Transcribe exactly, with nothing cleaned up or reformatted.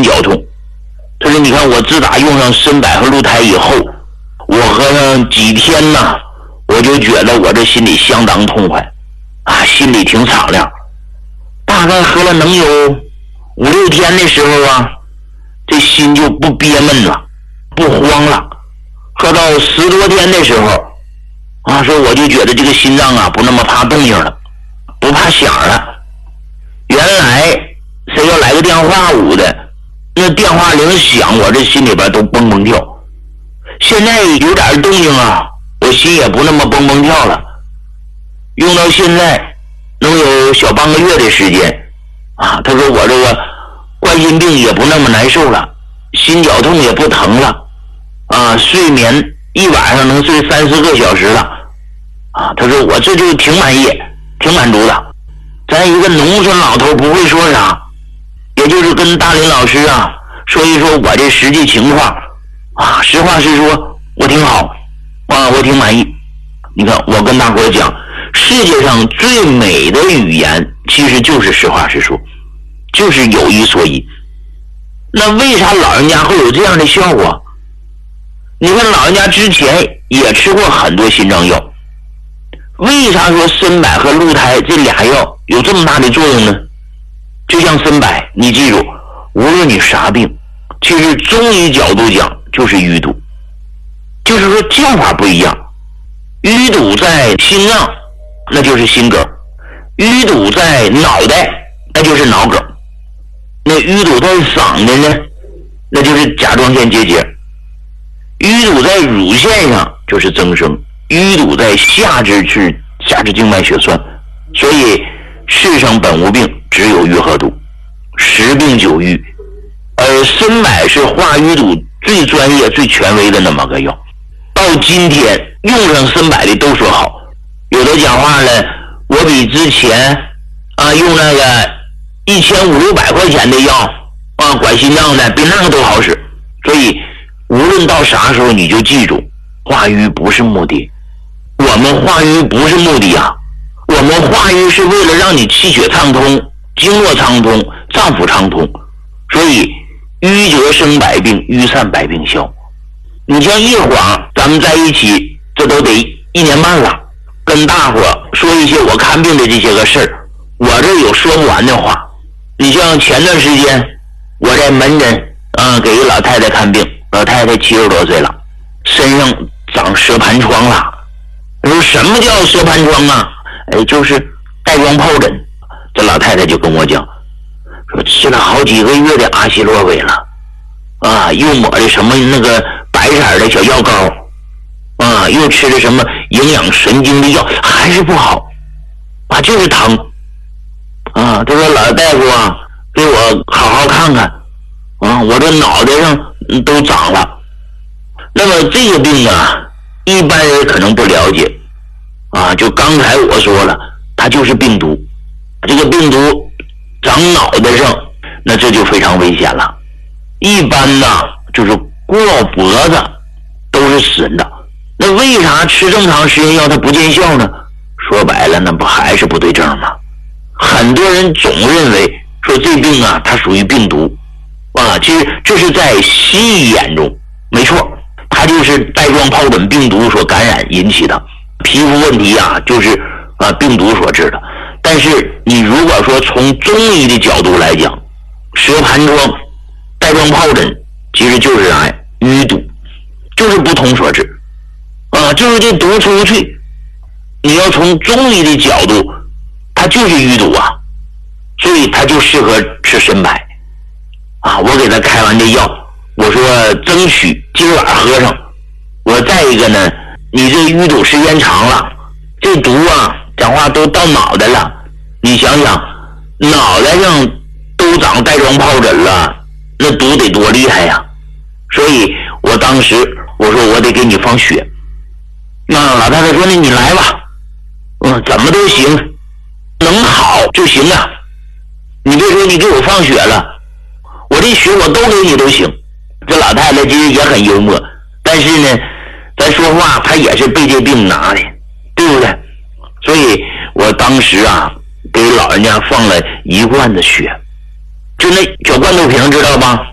绞痛。他说你看我自打用上参柏和鹿胎以后，我喝上几天呢，我就觉得我这心里相当痛快啊，心里挺敞亮。大概喝了能有五六天的时候啊，这心就不憋闷了，不慌了。喝到十多天的时候啊，说我就觉得这个心脏啊不那么怕动静了，不怕响了。原来谁要来个电话捂的，那电话铃响，我这心里边都蹦蹦跳。现在有点动静啊，我心也不那么蹦蹦跳了。用到现在能有小半个月的时间啊，他说我这个冠心病也不那么难受了，心绞痛也不疼了啊，睡眠一晚上能睡三四个小时了啊，他说我这就挺满意挺满足的。咱一个农村老头不会说啥，也就是跟大林老师啊说一说我这实际情况啊，实话实说，我挺好啊，我挺满意。你看我跟大伙讲，世界上最美的语言其实就是实话实说，就是有一说一。那为啥老人家会有这样的效果？你看老人家之前也吃过很多心脏药，为啥说参柏和鹿胎这俩药有这么大的作用呢？就像参柏，你记住，无论你啥病，其实中医角度讲就是淤堵，就是说叫法不一样。淤堵在心脏，那就是心梗；淤堵在脑袋，那就是脑梗；那淤堵在嗓子呢，那就是甲状腺结节；淤堵在乳腺上就是增生；淤堵在下肢是下肢静脉血栓。所以世上本无病，只有愈合毒，十病九愈。而参柏是化淤堵最专业最权威的那么个药，到今天用上参柏的都说好。有的讲话了，我比之前啊用那个一千五六百块钱的药啊管心脏的比那个都好使。所以无论到啥时候你就记住，化瘀不是目的，我们化瘀不是目的啊，我们化瘀是为了让你气血畅通，经络畅通，脏腑畅通。所以瘀则生百病，瘀散百病消。你像一晃咱们在一起这都得一年半了，跟大伙说一些我看病的这些个事儿，我这有说不完的话。你像前段时间我在门诊啊给一老太太看病，老太太七十多岁了，身上长蛇盘疮了。我说什么叫蛇盘疮啊？哎，就是带状疱疹。这老太太就跟我讲，说吃了好几个月的阿昔洛韦了啊，又抹的什么那个白色的小药膏啊，又吃的什么营养神经的药，还是不好啊，就是疼啊。他说老大夫啊，给我好好看看啊，我这脑袋上都长了。那么这个病啊，一般人可能不了解啊，就刚才我说了，它就是病毒。这个病毒长脑袋上，那这就非常危险了。一般呢就是过脖子都是死人的。那为啥吃这么长时间药它不见效呢？说白了，那不还是不对症吗？很多人总认为说这病啊它属于病毒啊，其实这是在西医眼中没错，它就是带状疱疹病毒所感染引起的皮肤问题啊，就是啊病毒所致的。但是你如果说从中医的角度来讲，蛇盘疮、带状疱疹其实就是啥呀？淤堵，就是不通所致啊，就是这毒出不去。你要从中医的角度，它就是淤堵啊，所以它就适合吃参柏啊。我给他开完这药，我说争取今晚喝上。我再一个呢，你这淤堵时间长了，这毒啊讲话都到脑袋了，你想想脑袋上都长带状疱疹了，那毒得多厉害呀。所以我当时我说我得给你放血。那老太太说呢，你来吧，嗯，怎么都行，能好就行啊。你别说你给我放血了，我这血我都给你都行。这老太太其实也很幽默，但是呢咱说话她也是被这病拿的，对不对？所以我当时啊给老人家放了一罐子血，就那小罐头瓶，知道吧？